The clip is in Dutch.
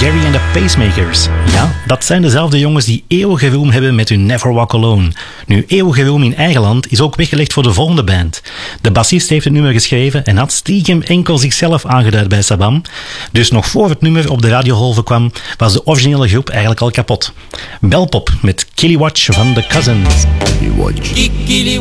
Gary and the Pacemakers. Ja, dat zijn dezelfde jongens die eeuwige roem hebben met hun Never Walk Alone. Nu, eeuwige roem in eigen land is ook weggelegd voor de volgende band. De bassist heeft het nummer geschreven en had stiekem enkel zichzelf aangeduid bij Sabam. Dus nog voor het nummer op de radiogolven kwam, was de originele groep eigenlijk al kapot. Belpop met Killy Watch van The Cousins. Killy